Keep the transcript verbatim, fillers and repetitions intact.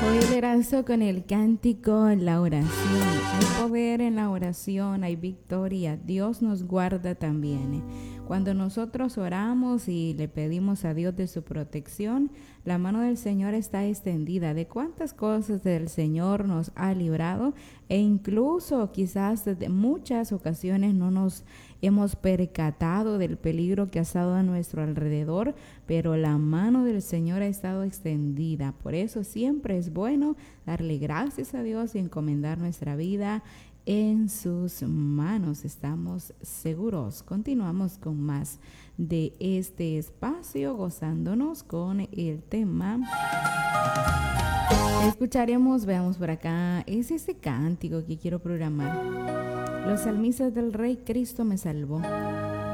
Hoy le lanzo con el cántico, la oración. Hay poder en la oración, hay victoria. Dios nos guarda también. Cuando nosotros oramos y le pedimos a Dios de su protección, la mano del Señor está extendida. De cuántas cosas del Señor nos ha librado e incluso quizás de muchas ocasiones no nos hemos percatado del peligro que ha estado a nuestro alrededor, pero la mano del Señor ha estado extendida. Por eso siempre es bueno darle gracias a Dios y encomendar nuestra vida en sus manos. Estamos seguros. Continuamos con más de este espacio, gozándonos con el tema. Escucharemos, veamos por acá, es ese cántico que quiero programar. Los salmistas del Rey Cristo me salvó.